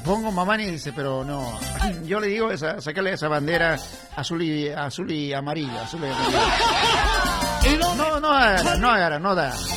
pongo Mamani y dice, pero no. Yo le digo, sacarle esa bandera azul y amarilla. No da.